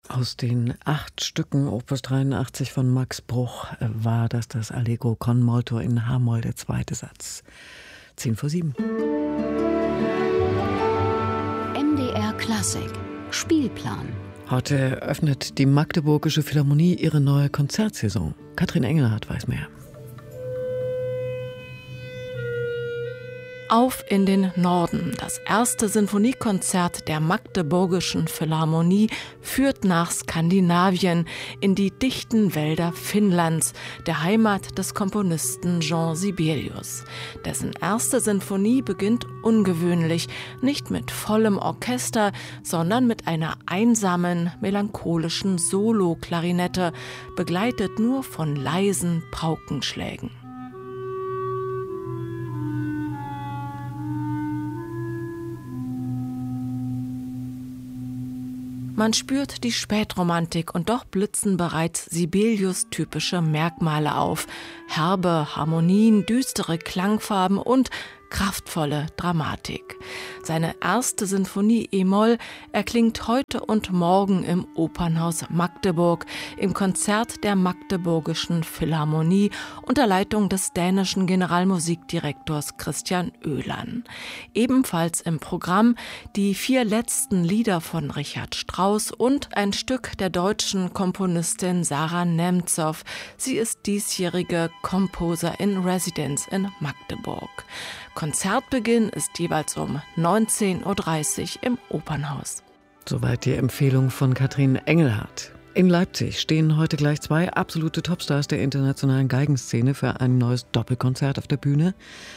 Aus den 8 Stücken Opus 83 von Max Bruch war das Allegro con molto in h-Moll, der zweite Satz. 7:10. MDR Klassik Spielplan. Heute öffnet die Magdeburgische Philharmonie ihre neue Konzertsaison. Katrin Engelhardt weiß mehr. Auf in den Norden. Das erste Sinfoniekonzert der Magdeburgischen Philharmonie führt nach Skandinavien in die dichten Wälder Finnlands, der Heimat des Komponisten Jean Sibelius. Dessen erste Sinfonie beginnt ungewöhnlich, nicht mit vollem Orchester, sondern mit einer einsamen, melancholischen Solo-Klarinette, begleitet nur von leisen Paukenschlägen. Man spürt die Spätromantik und doch blitzen bereits Sibelius-typische Merkmale auf. Herbe Harmonien, düstere Klangfarben und kraftvolle Dramatik. Seine erste Sinfonie E-Moll erklingt heute und morgen im Opernhaus Magdeburg im Konzert der Magdeburgischen Philharmonie unter Leitung des dänischen Generalmusikdirektors Christian Oehlen. Ebenfalls im Programm die 4 letzten Lieder von Richard Strauss und ein Stück der deutschen Komponistin Sarah Nemtsov. Sie ist diesjährige Composer in Residence in Magdeburg. Konzertbeginn ist jeweils um 19:30 Uhr im Opernhaus. Soweit die Empfehlung von Katrin Engelhardt. In Leipzig stehen heute gleich 2 absolute Topstars der internationalen Geigenszene für ein neues Doppelkonzert auf der Bühne.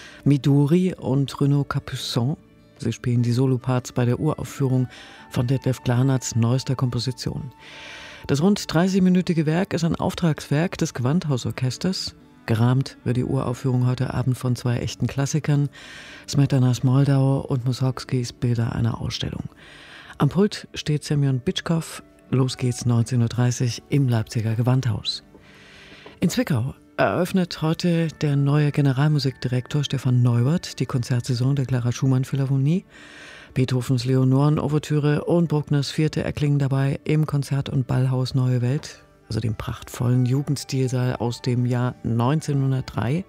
Midori und Renaud Capuçon. Sie spielen die Soloparts bei der Uraufführung von Detlef Glarnerts neuester Komposition. Das rund 30-minütige Werk ist ein Auftragswerk des Gewandhausorchesters. Gerahmt wird die Uraufführung heute Abend von 2 echten Klassikern, Smetanas Moldau und Mussorgskis Bilder einer Ausstellung. Am Pult steht Semyon Bitschkow. Los geht's 19:30 Uhr im Leipziger Gewandhaus. In Zwickau eröffnet heute der neue Generalmusikdirektor Stefan Neubert die Konzertsaison der Clara Schumann Philharmonie. Beethovens Leonoren-Ouvertüre und Bruckners 4. erklingen dabei im Konzert- und Ballhaus Neue Welt, also dem prachtvollen Jugendstilsaal aus dem Jahr 1903.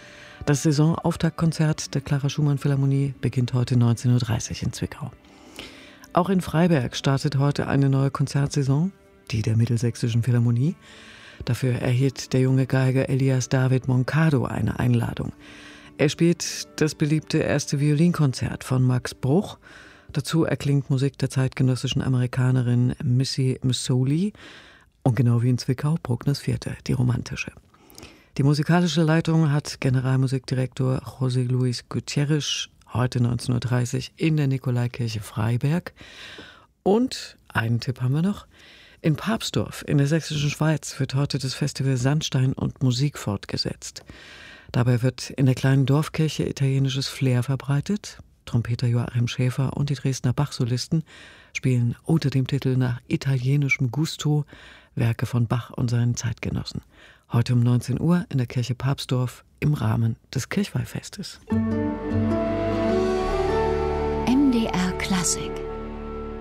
Das Saisonauftaktkonzert der Clara Schumann Philharmonie beginnt heute 19:30 Uhr in Zwickau. Auch in Freiberg startet heute eine neue Konzertsaison, die der Mittelsächsischen Philharmonie. Dafür erhielt der junge Geiger Elias David Moncado eine Einladung. Er spielt das beliebte erste Violinkonzert von Max Bruch. Dazu erklingt Musik der zeitgenössischen Amerikanerin Missy Missoli. Und genau wie in Zwickau, Bruckners 4., die romantische. Die musikalische Leitung hat Generalmusikdirektor José Luis Gutierrez, heute 19:30 Uhr in der Nikolaikirche Freiberg. Und einen Tipp haben wir noch. In Papsdorf in der sächsischen Schweiz wird heute das Festival Sandstein und Musik fortgesetzt. Dabei wird in der kleinen Dorfkirche italienisches Flair verbreitet. Trompeter Joachim Schäfer und die Dresdner Bach-Solisten spielen unter dem Titel Nach italienischem Gusto Werke von Bach und seinen Zeitgenossen. Heute um 19 Uhr in der Kirche Papsdorf im Rahmen des Kirchweihfestes. MDR Klassik